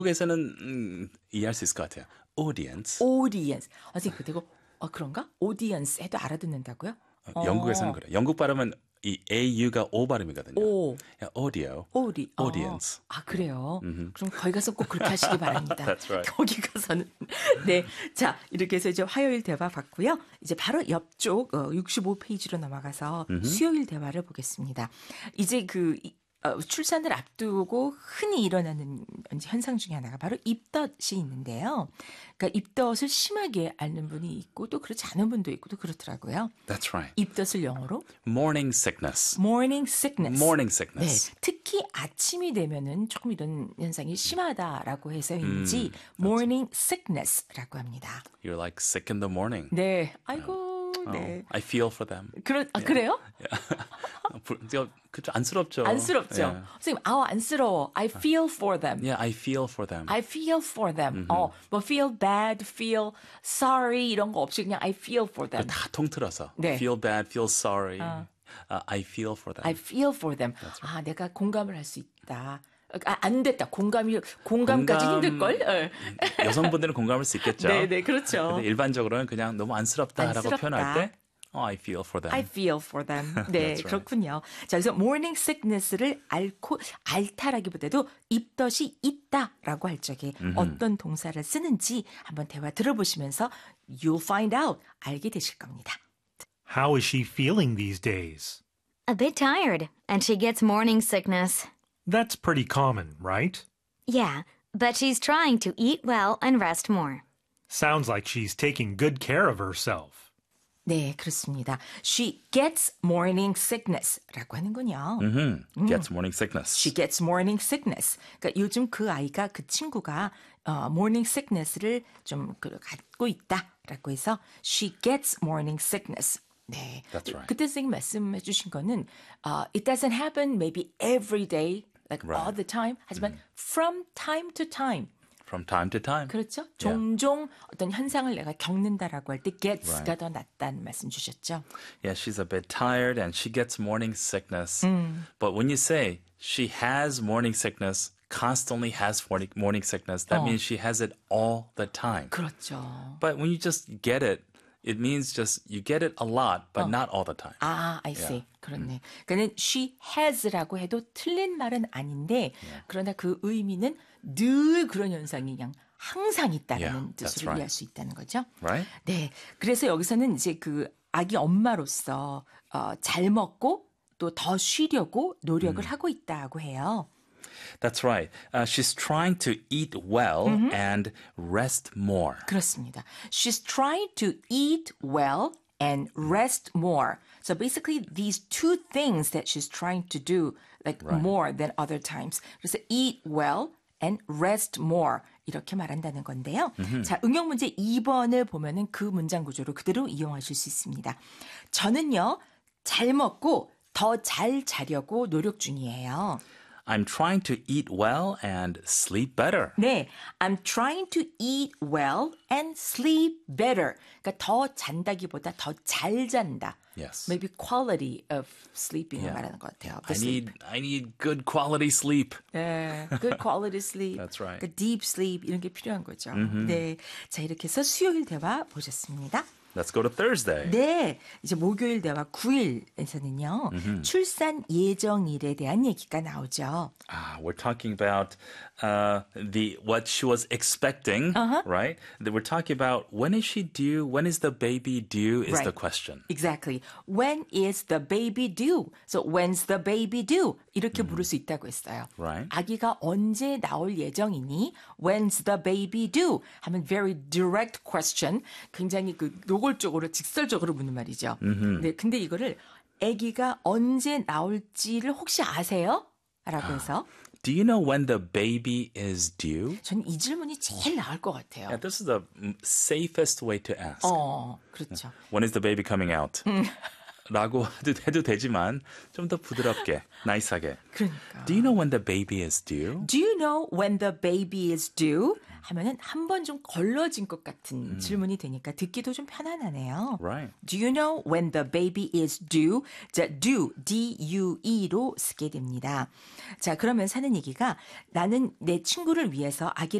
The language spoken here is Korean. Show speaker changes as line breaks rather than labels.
한국에서는 이해할 수 있을 것 같아요. audience.
audience. 선생님 그리고 그런가? audience 해도 알아듣는다고요?
영국에서는 그래. 영국 발음은 이 AU가 O 발음이거든요.
오.
audio, audience.
그래요? 그럼 거기 가서 꼭 그렇게 하시기 바랍니다.
That's right.
거기 가서는. 네. 자, 이렇게 해서 이제 화요일 대화 봤고요. 이제 바로 옆쪽 65페이지로 넘어가서 수요일 대화를 보겠습니다. 이제 출산을 앞두고 흔히 일어나는 현상 중에 하나가 바로 입덧이 있는데요. 그러니까 입덧을 심하게 앓는 분이 있고 또 그렇지 않은 분도 있고 또 그렇더라고요.
That's right.
입덧을 영어로
morning sickness.
morning sickness.
morning sickness.
네, 특히 아침이 되면은 조금 이런 현상이 심하다라고 해서인지 morning sickness라고 합니다.
You're like sick in the morning.
네, 아이고, 네.
I feel for them.
그래요?
그죠 안쓰럽죠.
안쓰럽죠.
Yeah.
선생님, 안쓰러워. I feel for them.
Yeah, I feel for them.
I feel for them. 뭐 feel bad, feel sorry 이런 거 없이 그냥 I feel for them.
다 통틀어서
네.
feel bad, feel sorry. I feel for them.
I feel for them. 내가 공감을 할 수 있다. 안 됐다. 공감까지 힘들걸?
여성분들은 공감할 수 있겠죠.
네, 그렇죠.
근데 일반적으로는 그냥 너무 안쓰럽다라고 표현할 때 I feel for them.
I feel for them. 네,
That's right.
그렇군요. 자, 그래서 morning sickness를 앓다라기보다도 입덧이 있다라고 할 적에 어떤 동사를 쓰는지 한번 대화 들어보시면서 you'll find out. 알게 되실 겁니다.
How is she feeling these days?
A bit tired, and she gets morning sickness.
That's pretty common, right?
Yeah, but she's trying to eat well and rest more.
Sounds like she's taking good care of herself.
네, 그렇습니다. She gets morning sickness라고 하는군요.
Gets morning sickness.
She gets morning sickness. 그러니까 요즘 그 친구가 morning sickness를 좀 갖고 있다라고 해서 she gets morning sickness. 네.
That's right.
그때 선생님 말씀해 주신 거는 it doesn't happen maybe every day, like
Right.
all the time. 하지만 from time to time.
From time to time.
그렇죠? 종종 어떤 현상을 내가 겪는다라고 할 때 gets가 더 낫다는 말씀 주셨죠.
Yeah, she's a bit tired and she gets morning sickness. But when you say she has morning sickness, constantly has morning sickness, that means she has it all the time.
그렇죠.
But when you just get it, it means just you get it a lot, but not all the time.
I see. 그렇네. 그러니까 she has라고 해도 틀린 말은 아닌데 그러나 그 의미는 늘 그런 현상이 그냥 항상 있다라는
Yeah, that's
뜻으로
right.
이해할 수 있다는 거죠.
Right?
네. 그래서 여기서는 이제 아기 엄마로서 잘 먹고 또 더 쉬려고 노력을 하고 있다고 해요.
That's right. She's trying to eat well and rest more.
그렇습니다. She's trying to eat well and rest more. So basically these two things that she's trying to do like more than other times. 그래서 eat well and rest more. 이렇게 말한다는 건데요. 자, 응용 문제 2번을 보면은 그 문장 구조로 그대로 이용하실 수 있습니다. 저는요, 잘 먹고 더 잘 자려고 노력 중이에요.
I'm trying to eat well and sleep better.
네, I'm trying to eat well and sleep better. 그러니까 더 잔다기보다 더 잘 잔다.
Yes.
Maybe quality of sleeping을 말하는 것 같아요.
I need good quality sleep.
네, good quality sleep.
That's right.
그러니까 deep sleep 이런 게 필요한 거죠. 네, 자 이렇게 해서 수요일 대화 보셨습니다.
Let's go to Thursday.
네, 이제 목요일 대화 9일에서는요 출산 예정일에 대한 얘기가 나오죠.
We're talking about what she was expecting, right? We're talking about when is she due? When is the baby due? Is the
Right.
question.
Exactly. When is the baby due? So when's the baby due? 이렇게 물을 수 있다고 했어요.
Right.
아기가 언제 나올 예정이니? When's the baby due? 하면 very direct question. 굉장히 노골적으로 직설적으로 묻는 말이죠. 네, 근데 이거를 아기가 언제 나올지를 혹시 아세요? 라고 해서
Do you know when the baby is due?
저는 이 질문이 제일 나을 것 같아요.
Yeah, this is the safest way to ask.
그렇죠.
When is the baby coming out? 라고 해도 되지만 좀 더 부드럽게, 나이스하게.
그러니까.
Do you know when the baby is due?
Do you know when the baby is due? 하면은 한 번 좀 걸러진 것 같은 질문이 되니까 듣기도 좀 편안하네요.
Right.
Do you know when the baby is due? 자, due, D-U-E로 쓰게 됩니다. 자, 그러면 사는 얘기가 나는 내 친구를 위해서 아기를